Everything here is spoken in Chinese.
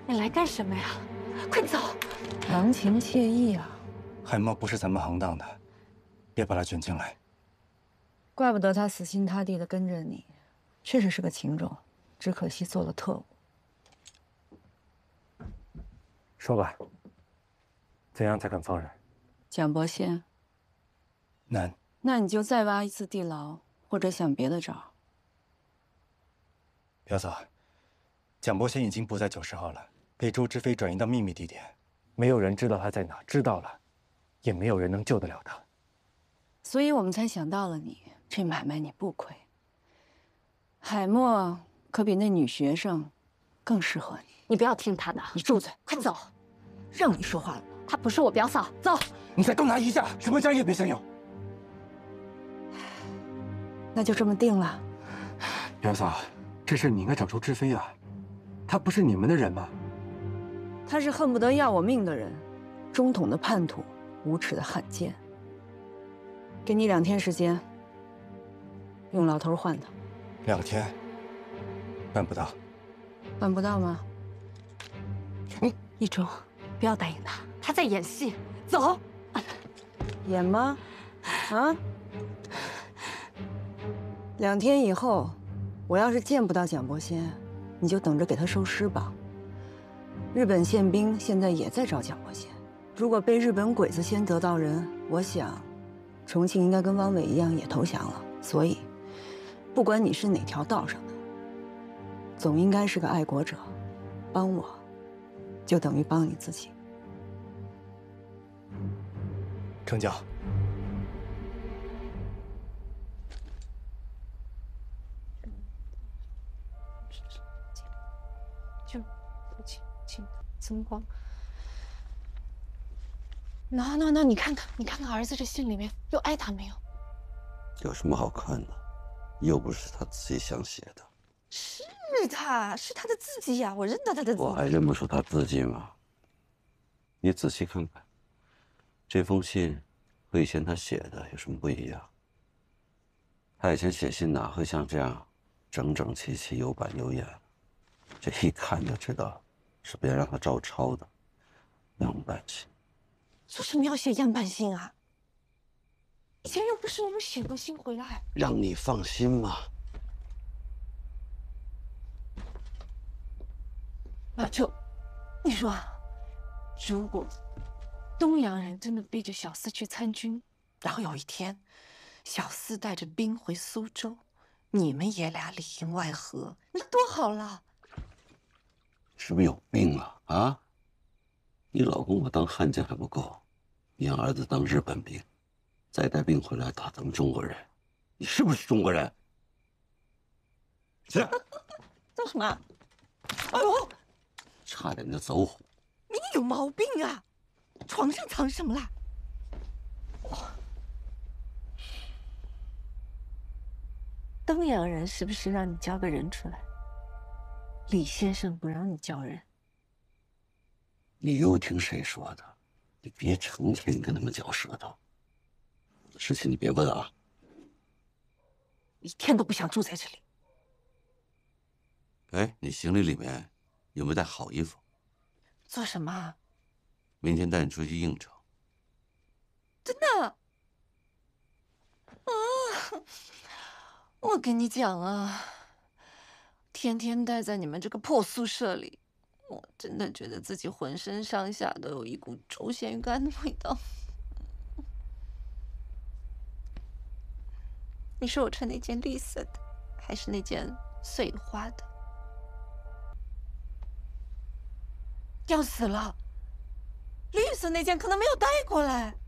你来干什么呀？快走！ 郎情妾意啊！ 海默不是咱们行当的，别把他卷进来。 怪不得他死心塌地的跟着你，确实是个情种，只可惜做了特务。 说吧，怎样才肯放人？ 蒋伯仙， 难。 那你就再挖一次地牢，或者想别的招。 表嫂，蒋伯仙已经不在90号了，被周知飞转移到秘密地点， 没有人知道他在哪，知道了，也没有人能救得了他。 所以我们才想到了你，这买卖你不亏。海默可比那女学生更适合你。 你不要听他的， 你住嘴！ 快走！ 让你说话了。 她不是我表嫂，走！ 你再动他一下，什么家也别想有。 那就这么定了。 表嫂，这事你应该找周知飞啊，他不是你们的人吗？ 他是恨不得要我命的人，中统的叛徒，无耻的汉奸。给你2天时间，用老头换他。 2天，办不到。 办不到吗？ 一中，不要答应他，他在演戏。走。 演吗？啊？2天以后，我要是见不到蒋伯仙，你就等着给他收尸吧。日本宪兵现在也在找蒋伯仙，如果被日本鬼子先得到人，我想，重庆应该跟汪伪一样也投降了。所以，不管你是哪条道上的，总应该是个爱国者。帮我，就等于帮你自己。 成交。 就父亲曾光。那你看看儿子这信里面又挨打没有？ 有什么好看的？又不是他自己想写的。 是他的字迹呀，我认得他的字。 我还认不出他字迹吗？你仔细看看，这封信和以前他写的有什么不一样？他以前写信哪会像这样整整齐齐、有板有眼？这一看就知道是别人让他照抄的样板信。 为什么要写样板信啊？以前又不是我们写过信回来。 让你放心嘛。 马周，你说啊，如果东洋人真的逼着小四去参军，然后有一天，小四带着兵回苏州，你们爷俩里应外合，那多好了！ 是不是有病啊？啊！你老公我当汉奸还不够，你让儿子当日本兵，再带兵回来打咱们中国人，你是不是中国人？去！ 做什么？哎呦！ 差点就走火！ 你有毛病啊！床上藏什么啦？东洋人是不是让你交个人出来？李先生不让你交人。 你又听谁说的？你别成天跟他们嚼舌头。事情你别问啊。 一天都不想住在这里。 哎，你行李里面有没有带好衣服？ 做什么？ 明天带你出去应酬。 真的？啊！我跟你讲啊，天天待在你们这个破宿舍里，我真的觉得自己浑身上下都有一股周咸鱼干的味道。你说我穿那件绿色的，还是那件碎花的？要死了！绿色那件可能没有带过来。